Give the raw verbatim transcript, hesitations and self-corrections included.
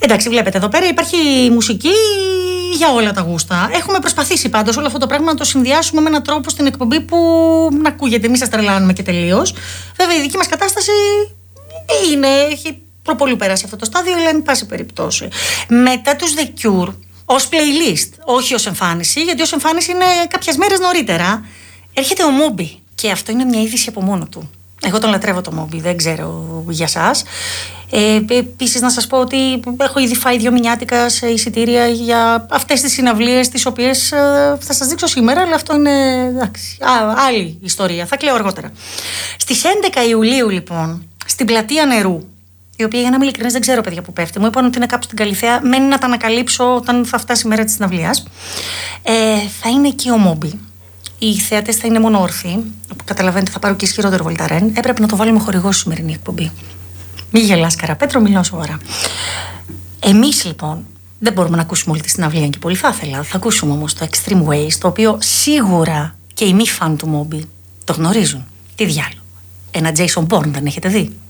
Εντάξει, βλέπετε εδώ πέρα υπάρχει μουσική για όλα τα γούστα. Έχουμε προσπαθήσει πάντως όλο αυτό το πράγμα να το συνδυάσουμε με έναν τρόπο στην εκπομπή που να ακούγεται. Μην σας τρελάνουμε και τελείως. Βέβαια, η δική μας κατάσταση είναι, έχει προπολού περάσει αυτό το στάδιο, αλλά εν πάση περιπτώσει. Μετά τους The Cure, ως playlist, όχι ως εμφάνιση, γιατί ως εμφάνιση είναι κάποιες μέρες νωρίτερα, έρχεται ο Moby. Και αυτό είναι μια είδηση από μόνο του. Εγώ τον λατρεύω το Moby, δεν ξέρω για σας. Ε, επίσης να σας πω ότι έχω ήδη φάει δύο μηνιάτικα σε εισιτήρια για αυτές τις συναυλίες, τις οποίες ε, θα σας δείξω σήμερα, αλλά αυτό είναι εντάξει, α, άλλη ιστορία, θα κλαίω αργότερα. Στις έντεκα Ιουλίου λοιπόν, στην Πλατεία Νερού, η οποία για να είμαι ειλικρινής δεν ξέρω παιδιά που πέφτει, μου είπαν ότι είναι κάπου στην Καλιθέα, μένει να τα ανακαλύψω όταν θα φτάσει η μέρα της συναυλίας. Ε, θα είναι εκεί ο Moby. Οι θεατές θα είναι μόνο όρθιοι, που καταλαβαίνετε θα πάρω και ισχυρότερο βολταρέν. Έπρεπε να το βάλουμε χορηγό στη σημερινή εκπομπή. Μη γελάς Καραπέτρο, μιλάω σοβαρά. Εμείς λοιπόν δεν μπορούμε να ακούσουμε όλη τη συναυλία και πολύ θα ήθελα. Θα ακούσουμε όμως το Extreme Ways, το οποίο σίγουρα και οι μη φαν του Moby το γνωρίζουν. Τι διάλογο. Ένα Jason Bourne δεν έχετε δει?